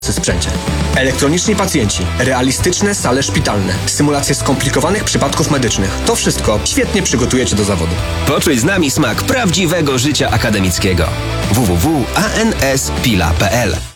sprzęcie. Elektroniczni pacjenci, realistyczne sale szpitalne, symulacje skomplikowanych przypadków medycznych. To wszystko świetnie przygotuje Cię do zawodu. Poczuj z nami smak prawdziwego życia akademickiego. www.anspila.pl